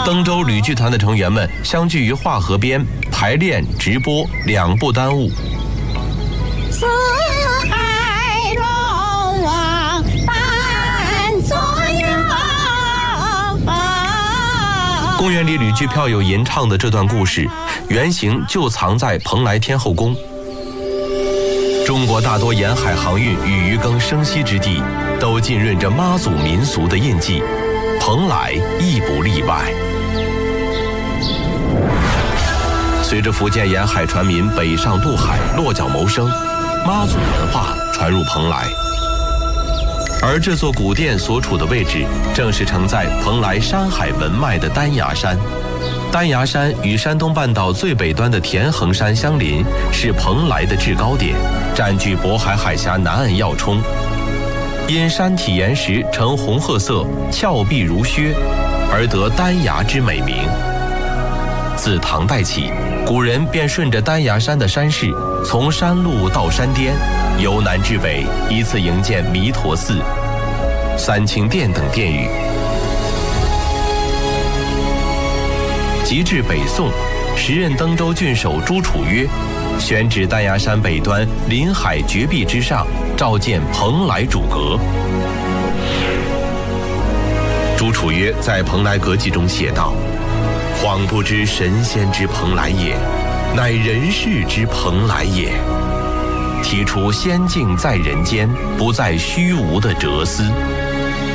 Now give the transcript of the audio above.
登州吕剧团的成员们相聚于化河边，排练、直播两不耽误。 四海龙王伴左右。 公园里吕剧票友吟唱的这段故事，原型就藏在蓬莱天后宫。中国大多沿海航运与渔耕生息之地，都浸润着妈祖民俗的印记，蓬莱亦不例外。随着福建沿海船民北上渡海，落脚谋生，妈祖文化传入蓬莱。而这座古殿所处的位置，正是承载蓬莱山海文脉的丹崖山。丹崖山与山东半岛最北端的田横山相邻，是蓬莱的制高点，占据渤海海峡南岸要冲。因山体岩石呈红褐色，峭壁如靴，而得丹崖之美名。自唐代起，古人便顺着丹崖山的山势，从山路到山巅，由南至北，依次营建弥陀寺、三清殿等殿宇。及至北宋，时任登州郡守朱楚约选址丹崖山北端临海绝壁之上，召建蓬莱主阁。朱楚约在《蓬莱阁记》中写道：“恍不知神仙之蓬莱也，乃人世之蓬莱也。”提出仙境在人间，不在虚无的哲思。